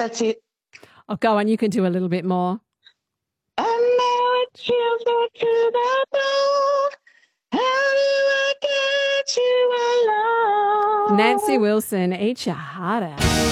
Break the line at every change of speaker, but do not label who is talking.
That's it.
Oh, go on. You can do a little bit more.
I know it feels good to the bone. How do I get you alone?
Nancy Wilson, Eat Your Heart Out.